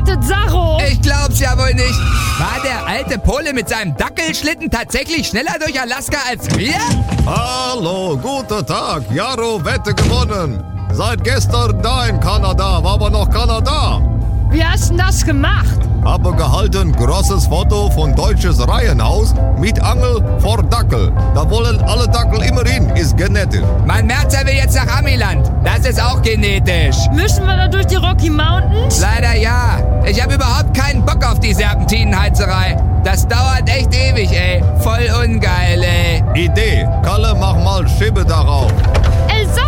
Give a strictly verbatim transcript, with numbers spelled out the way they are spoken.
gerettet, Saro. Ich glaub's ja wohl nicht. War der alte Pole mit seinem Dackelschlitten tatsächlich schneller durch Alaska als wir? Hallo, guten Tag. Jaro, Wette gewonnen. Seit gestern da in Kanada, war aber noch Kanada. Wie hast du denn das gemacht? Habe gehalten großes Foto von deutsches Reihenhaus mit Angel vor Dackel. Da wollen alle Dackel immer hin, ist genetisch. Mein Merzer will jetzt nach Amiland. Das ist auch genetisch. Müssen wir da durch die Rocky Mountains? Leider ja. Ich habe überhaupt keinen Bock auf die Serpentinenheizerei. Das dauert echt ewig, ey. Voll ungeil, ey. Idee. Kalle, mach mal Schiebe darauf. Ey, Saro!